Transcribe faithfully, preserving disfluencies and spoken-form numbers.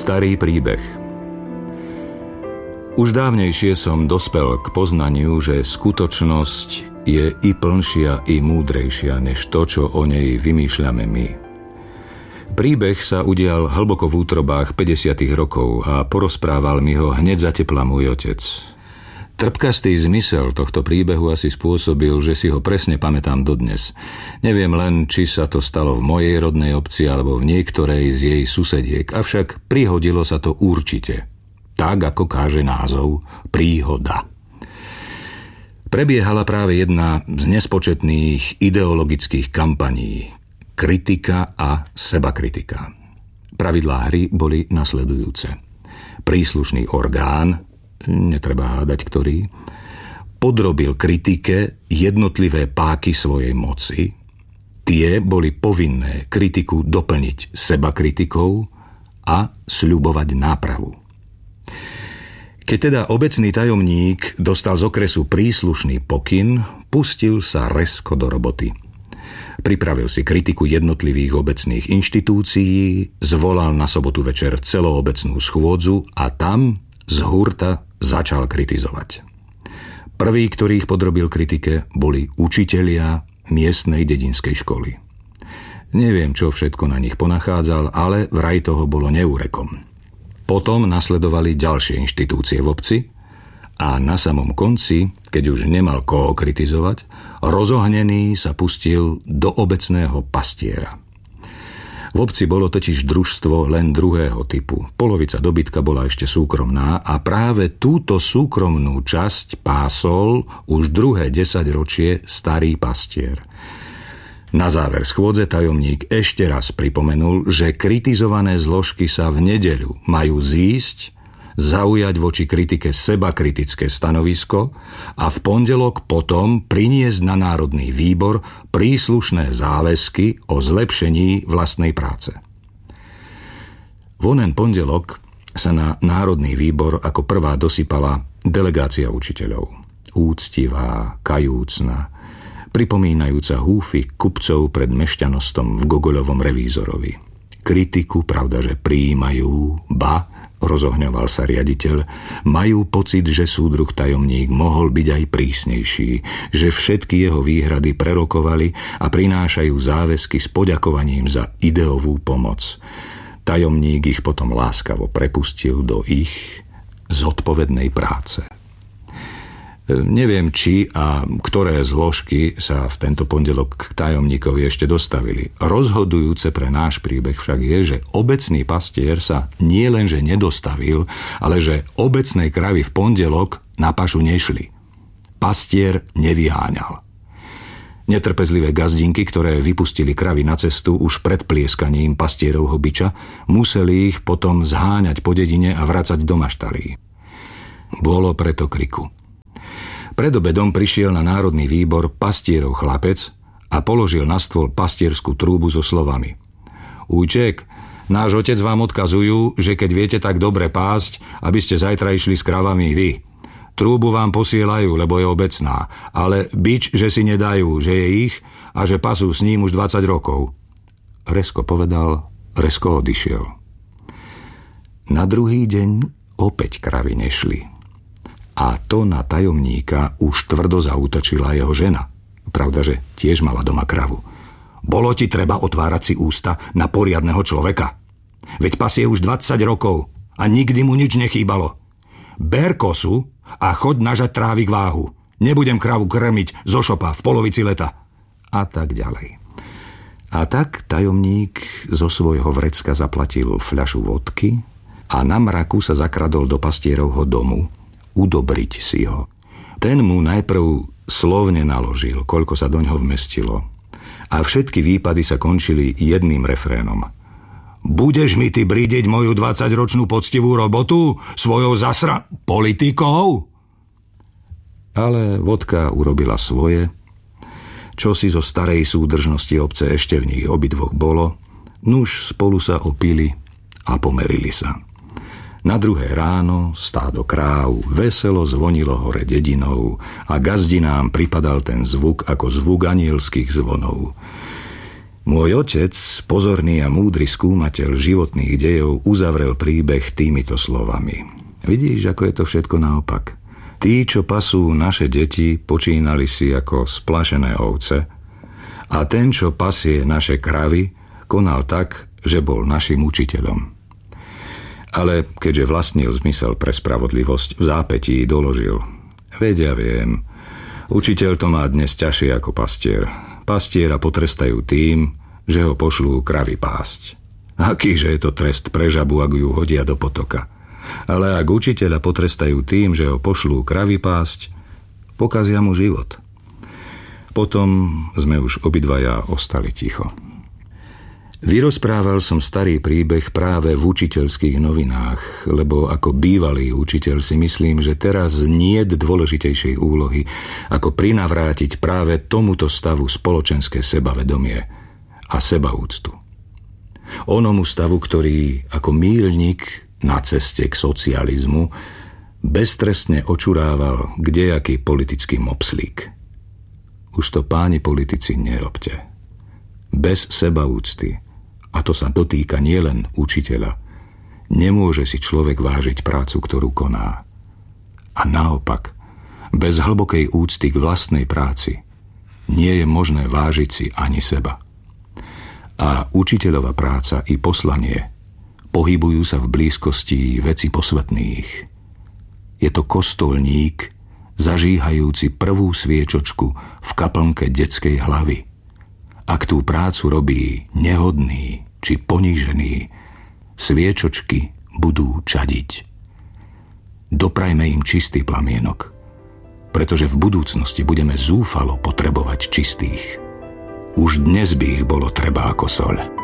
Starý príbeh. Už dávnejšie som dospel k poznaniu, že skutočnosť je i plnšia, i múdrejšia než to, čo o nej vymýšľame my. Príbeh sa udial hlboko v útrobách päťdesiatych rokov a porozprával mi ho hneď zatepla môj otec. Trpkastý zmysel tohto príbehu asi spôsobil, že si ho presne pamätám dodnes. Neviem len, či sa to stalo v mojej rodnej obci alebo v niektorej z jej susediek, avšak prihodilo sa to určite. Tak, ako káže názov, príhoda. Prebiehala práve jedna z nespočetných ideologických kampaní. Kritika a sebakritika. Pravidlá hry boli nasledujúce. Príslušný orgán, netreba hádať ktorý, podrobil kritike jednotlivé páky svojej moci. Tie boli povinné kritiku doplniť sebakritikou a sľubovať nápravu. Keď teda obecný tajomník dostal z okresu príslušný pokyn, pustil sa rezko do roboty. Pripravil si kritiku jednotlivých obecných inštitúcií, zvolal na sobotu večer celoobecnú schôdzu a tam z hurta začal kritizovať. Prví, ktorých podrobil kritike, boli učitelia miestnej dedinskej školy. Neviem, čo všetko na nich ponachádzal, ale vraj toho bolo neúrekom. Potom nasledovali ďalšie inštitúcie v obci a na samom konci, keď už nemal koho kritizovať, rozohnený sa pustil do obecného pastiera. V obci bolo totiž družstvo len druhého typu. Polovica dobytka bola ešte súkromná a práve túto súkromnú časť pásol už druhé desaťročie starý pastier. Na záver schôdze tajomník ešte raz pripomenul, že kritizované zložky sa v nedeľu majú zísť, zaujať voči kritike sebakritické stanovisko a v pondelok potom priniesť na Národný výbor príslušné záväzky o zlepšení vlastnej práce. V onen pondelok sa na Národný výbor ako prvá dosypala delegácia učiteľov. Úctivá, kajúcna, pripomínajúca húfy kupcov pred mešťanostom v Gogoľovom revízorovi. Kritiku, pravdaže prijímajú, ba, rozohňoval sa riaditeľ, majú pocit, že súdruh tajomník mohol byť aj prísnejší, že všetky jeho výhrady prerokovali a prinášajú záväzky s poďakovaním za ideovú pomoc. Tajomník ich potom láskavo prepustil do ich zodpovednej práce. Neviem, či a ktoré zložky sa v tento pondelok k tajomníkovi ešte dostavili. Rozhodujúce pre náš príbeh však je, že obecný pastier sa nie len že nedostavil, ale že obecnej kravy v pondelok na pašu nešli. Pastier nevyháňal. Netrpezlivé gazdinky, ktoré vypustili kravy na cestu už pred plieskaním pastierovho biča, museli ich potom zháňať po dedine a vracať do maštalí. Bolo preto kriku. Pred obedom prišiel na Národný výbor pastierov chlapec a položil na stôl pastierskú trúbu so slovami: Ujček, náš otec vám odkazujú, že keď viete tak dobre pásť, aby ste zajtra išli s kravami vy. Trúbu vám posielajú, lebo je obecná, ale bič, že si nedajú, že je ich a že pasú s ním už dvadsať rokov. Rezko povedal, rezko odišiel. Na druhý deň opäť kravy nešli. A to na tajomníka už tvrdo zaútočila jeho žena. Pravdaže tiež mala doma kravu. Bolo ti treba otvárať si ústa na poriadneho človeka. Veď pasie už dvadsať rokov a nikdy mu nič nechýbalo. Ber kosu a choď nažať trávik váhu. Nebudem kravu krmiť zo šopa v polovici leta. A tak ďalej. A tak tajomník zo svojho vrecka zaplatil fľašu vodky a na mraku sa zakradol do pastierovho domu udobriť si ho. Ten mu najprv slovne naložil, koľko sa doňho vmestilo. A všetky výpady sa končili jedným refrénom. Budeš mi ty bridiť moju dvadsaťročnú poctivú robotu svojou zasra... politikou? Ale vodka urobila svoje. Čo si zo starej súdržnosti obce ešte v nich obidvoch bolo, nuž spolu sa opili a pomerili sa. Na druhé ráno stádo kráv veselo zvonilo hore dedinou a gazdinám pripadal ten zvuk ako zvuk anielských zvonov. Môj otec, pozorný a múdry skúmateľ životných dejov, uzavrel príbeh týmito slovami. Vidíš, ako je to všetko naopak. Tí, čo pasú naše deti, počínali si ako splašené ovce a ten, čo pasie naše kravy, konal tak, že bol našim učiteľom. Ale keďže vlastnil zmysel pre spravodlivosť, v zápätí doložil. Veď ja viem, učiteľ to má dnes ťažšie ako pastier. Pastiera potrestajú tým, že ho pošlú kravy pásť. Akýže je to trest pre žabu, ak ju hodia do potoka. Ale ak učiteľa potrestajú tým, že ho pošlú kravy pásť, pokazia mu život. Potom sme už obidvaja ostali ticho. Vyrozprával som starý príbeh práve v učiteľských novinách, lebo ako bývalý učiteľ si myslím, že teraz niet dôležitejšej úlohy, ako prinavrátiť práve tomuto stavu spoločenské sebavedomie a sebaúctu. Onomu stavu, ktorý ako míľnik na ceste k socializmu beztrestne očurával kdejaký politický mopslík. Už to, páni politici, nerobte. Bez sebaúcty, a to sa dotýka nielen učiteľa, nemôže si človek vážiť prácu, ktorú koná. A naopak, bez hlbokej úcty k vlastnej práci nie je možné vážiť si ani seba. A učiteľova práca i poslanie pohybujú sa v blízkosti veci posvetných. Je to kostolník, zažíhajúci prvú sviečočku v kaplnke detskej hlavy. Ak tú prácu robí nehodný či ponížený, sviečočky budú čadiť. Doprajme im čistý plamienok, pretože v budúcnosti budeme zúfalo potrebovať čistých. Už dnes by ich bolo treba ako soľ.